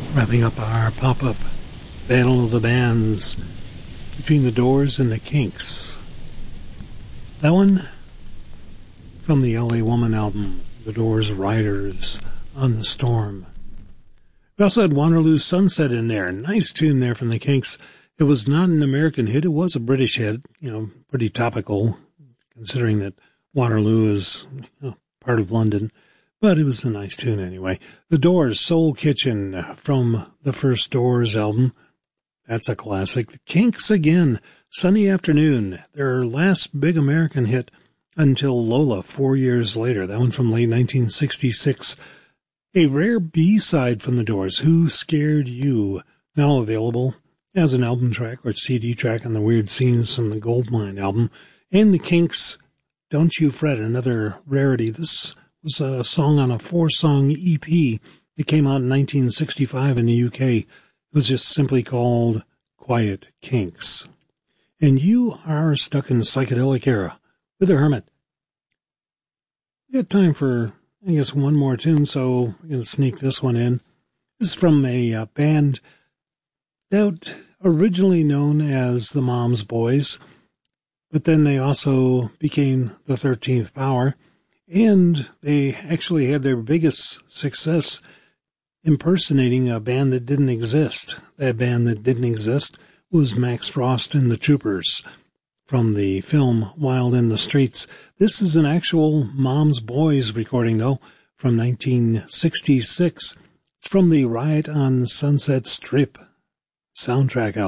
Wrapping up our pop-up Battle of the Bands between the Doors and the Kinks. That one from the LA Woman album, The Doors' Riders on the Storm. We also had Waterloo Sunset in there. Nice tune there from the Kinks. It was not an American hit. It was a British hit, pretty topical, considering that Waterloo is part of London. But it was a nice tune anyway. The Doors, Soul Kitchen, from the first Doors album. That's a classic. The Kinks again, Sunny Afternoon, their last big American hit until Lola 4 years later. That one from late 1966. A rare B-side from the Doors, Who Scared You? Now available as an album track or CD track on the Weird Scenes from the Goldmine album. And the Kinks, Don't You Fret, another rarity. This was a song on a 4-song EP that came out in 1965 in the UK. It was just simply called Quiet Kinks. And you are stuck in the psychedelic era with the Hermit. We got time for, I guess, one more tune, so I'm going to sneak this one in. This is from a band that originally known as the Mom's Boys, but then they also became the 13th Power. And they actually had their biggest success impersonating a band that didn't exist. That band that didn't exist was Max Frost and the Troopers from the film Wild in the Streets. This is an actual Mom's Boys recording, though, from 1966. It's from the Riot on Sunset Strip soundtrack album.